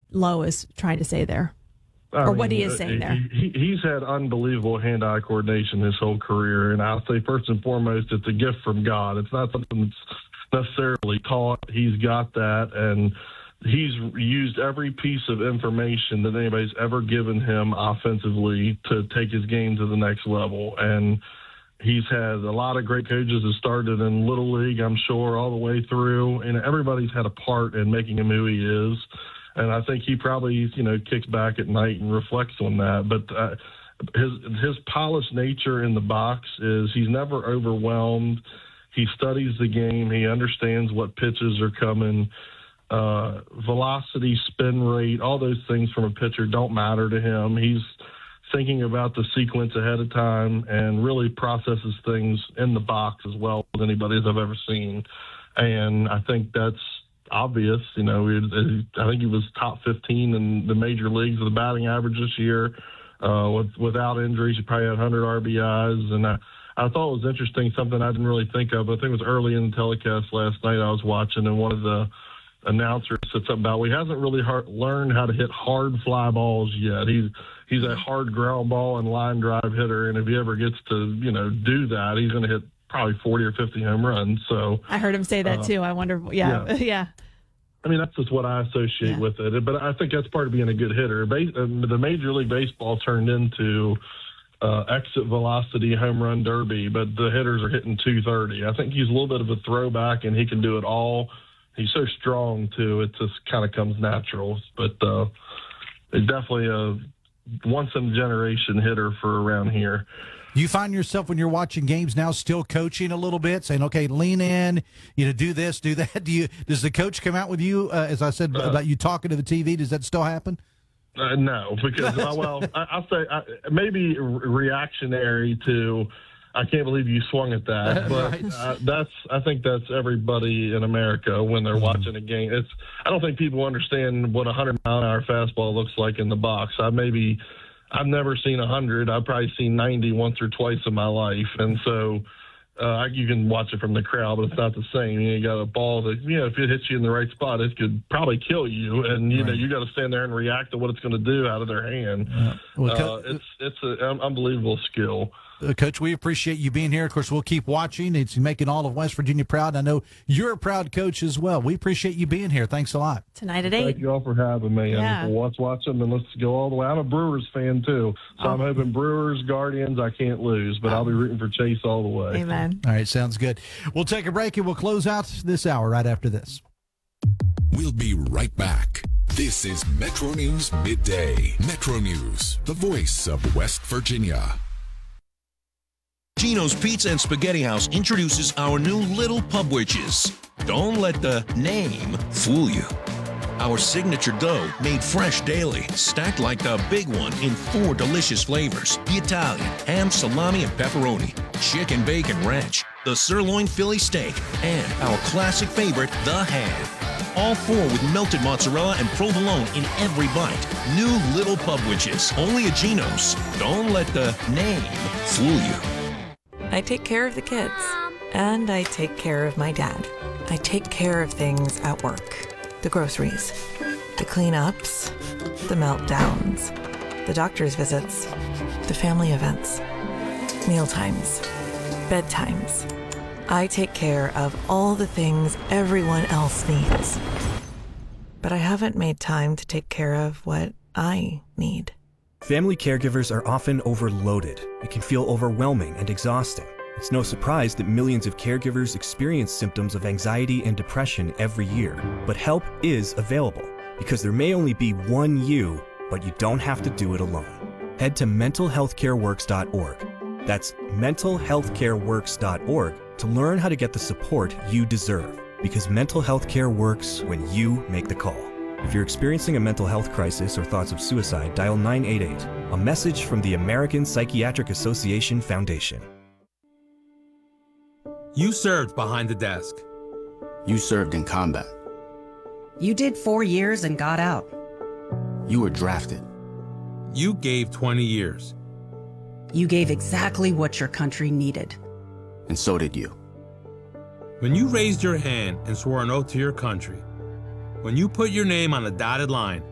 Lowe is trying to say there, what he is saying there. He's had unbelievable hand-eye coordination his whole career, and I'll say first and foremost, it's a gift from God. It's not something that's necessarily taught. He's got that, and he's used every piece of information that anybody's ever given him offensively to take his game to the next level. And he's had a lot of great coaches that started in Little League, I'm sure, all the way through, and everybody's had a part in making him who he is. And I think he probably, kicks back at night and reflects on that. But his polished nature in the box is he's never overwhelmed. He studies the game. He understands what pitches are coming. Velocity, spin rate, all those things from a pitcher don't matter to him. He's thinking about the sequence ahead of time and really processes things in the box as well as anybody I've ever seen. And I think that's obvious. I think he was top 15 in the major leagues with the batting average this year. Without injuries, he probably had 100 RBIs. And I thought it was interesting, something I didn't really think of. I think it was early in the telecast last night I was watching, and one of the announcers said something about, he hasn't really learned how to hit hard fly balls yet. He's a hard ground ball and line drive hitter, and if he ever gets to, do that, he's going to hit probably 40 or 50 home runs. So I heard him say that too. I wonder, yeah. I mean, that's just what I associate with it. But I think that's part of being a good hitter. The Major League Baseball turned into exit velocity home run derby, but the hitters are hitting 230. I think he's a little bit of a throwback, and he can do it all. He's so strong, too. It just kind of comes natural. But it's definitely a once-in-a-generation hitter for around here. Do you find yourself, when you're watching games now, still coaching a little bit, saying, okay, lean in, do this, do that? Does the coach come out with you, as I said, about you talking to the TV? Does that still happen? No, because, I'll say maybe reactionary to, I can't believe you swung at that. But right. I think that's everybody in America when they're watching a game. I don't think people understand what a 100-mile-an-hour fastball looks like in the box. I've never seen 100. I've probably seen 90 once or twice in my life. And so you can watch it from the crowd, but it's not the same. You got a ball that, if it hits you in the right spot, it could probably kill you. And, you got to stand there and react to what it's going to do out of their hand. It's an unbelievable skill. Coach, we appreciate you being here. Of course, we'll keep watching. It's making all of West Virginia proud. I know you're a proud coach as well. We appreciate you being here. Thanks a lot. Tonight at 8. Thank you all for having me. Yeah. Let's watch them, and let's go all the way. I'm a Brewers fan, too. So I'm hoping Brewers, Guardians, I can't lose, but I'll be rooting for Chase all the way. Amen. All right, sounds good. We'll take a break, and we'll close out this hour right after this. We'll be right back. This is Metro News Midday. Metro News, the voice of West Virginia. Gino's Pizza and Spaghetti House introduces our new Little Pub Witches. Don't let the name fool you. Our signature dough, made fresh daily, stacked like the big one in 4 delicious flavors: the Italian, ham, salami, and pepperoni, chicken, bacon, ranch, the sirloin Philly steak, and our classic favorite, the ham. All 4 with melted mozzarella and provolone in every bite. New Little Pub Witches, only at Gino's. Don't let the name fool you. I take care of the kids, and I take care of my dad. I take care of things at work. The groceries, the cleanups, the meltdowns, the doctor's visits, the family events, mealtimes, bedtimes. I take care of all the things everyone else needs. But I haven't made time to take care of what I need. Family caregivers are often overloaded. It can feel overwhelming and exhausting. It's no surprise that millions of caregivers experience symptoms of anxiety and depression every year. But help is available, because there may only be one you, but you don't have to do it alone. Head to mentalhealthcareworks.org. That's mentalhealthcareworks.org to learn how to get the support you deserve, because mental health care works when you make the call. If you're experiencing a mental health crisis or thoughts of suicide, dial 988. A message from the American Psychiatric Association Foundation. You served behind the desk. You served in combat. You did 4 years and got out. You were drafted. You gave 20 years. You gave exactly what your country needed. And so did you. When you raised your hand and swore an oath to your country, when you put your name on the dotted line,